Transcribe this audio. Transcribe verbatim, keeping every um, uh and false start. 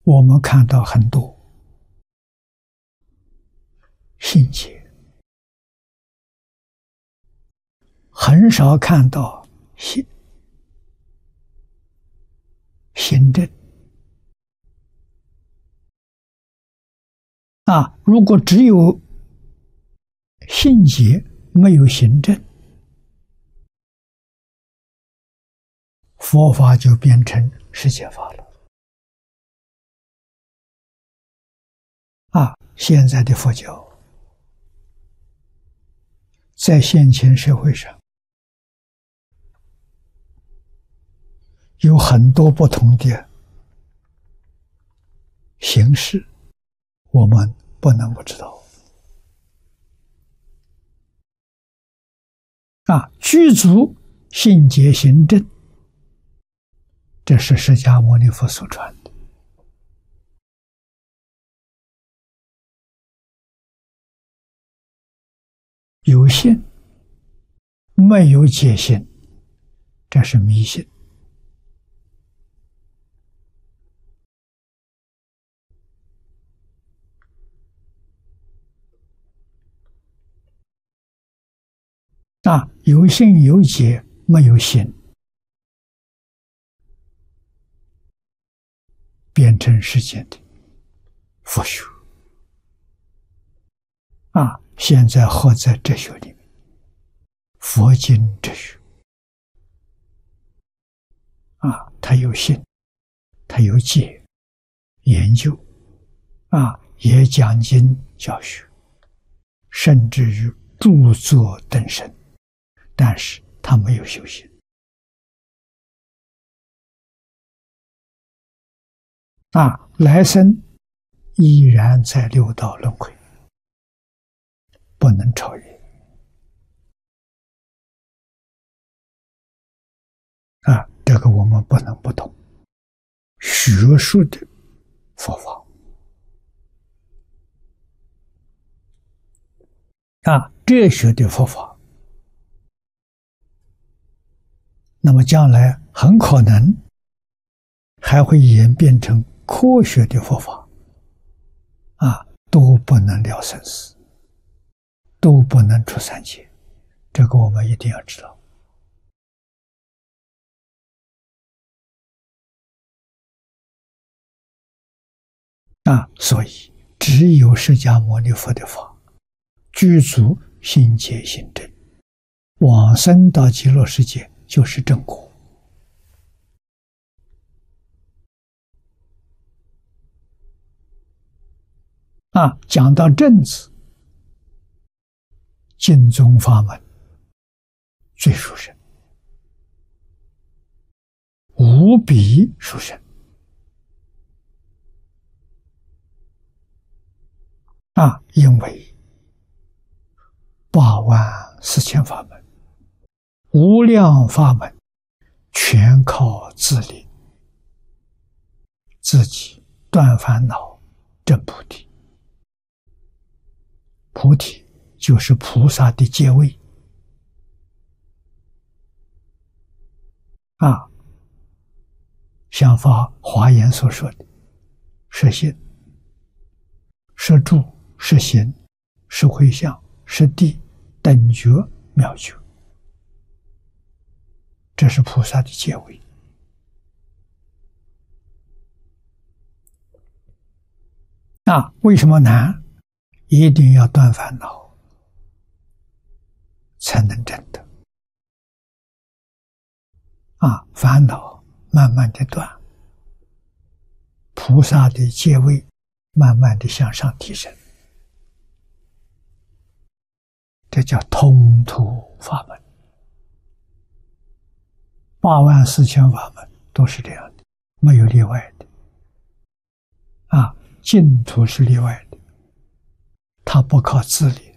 我们看到很多信解，很少看到行行证啊。如果只有信解没有行证，佛法就变成世间法了啊！现在的佛教在现前社会上有很多不同的形式，我们不能不知道啊！具足信解行证，这是释迦牟尼佛所传的。有信没有解信，这是迷信啊！有信有解没有信，变成世间的佛学啊！现在活在哲学里面，佛经哲学啊，它有信，它有解，研究啊，也讲经教学，甚至于著作等身，但是他没有修行啊，来生依然在六道轮回，不能超越啊！这个我们不能不懂。学术的佛法啊，哲学的佛法，那么将来很可能还会演变成科学的佛法啊，都不能了生死，都不能出三界，这个我们一定要知道啊。所以只有释迦牟尼佛的法具足信解行证，往生到极乐世界就是正果啊。讲到正字，净宗法门最殊胜，无比殊胜啊！因为八万四千法门，无量法门，全靠自力，自己断烦恼，证菩提。菩提就是菩萨的阶位啊，像法华严所说的是心、是住、是行、是回向、是地、等觉、妙觉，这是菩萨的阶位啊。为什么难？一定要断烦恼才能证得啊！烦恼慢慢的断，菩萨的阶位慢慢的向上提升，这叫通途法门。八万四千法门都是这样的，没有例外的啊。净土是例外的，它不靠自力，